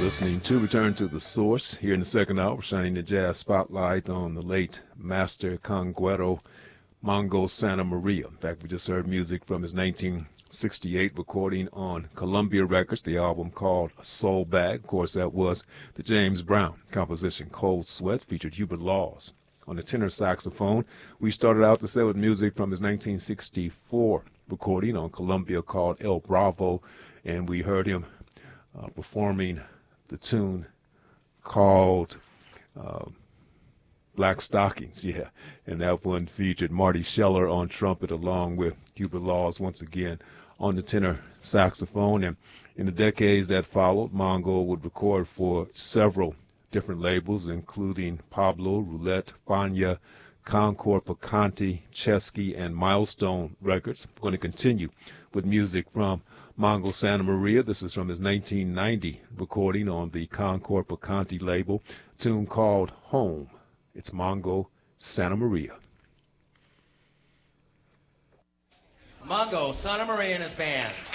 Listening to Return to the Source here in the second hour, shining the jazz spotlight on the late master conguero Mongo Santa Maria. In fact, we just heard music from his 1968 recording on Columbia Records, the album called Soul Bag. Of course, that was the James Brown composition Cold Sweat, featured Hubert Laws on the tenor saxophone. We started out the set with music from his 1964 recording on Columbia called El Bravo, and we heard him performing the tune called Black Stockings, and that one featured Marty Scheller on trumpet along with Hubert Laws once again on the tenor saxophone. And in the decades that followed, Mongo would record for several different labels, including Pablo, Roulette, Fania, Concord, Picante, Chesky, and Milestone Records. We're going to continue with music from Mongo Santa Maria. This is from his 1990 recording on the Concord Picante label, a tune called Home. It's Mongo Santa Maria. Mongo Santa Maria and his band.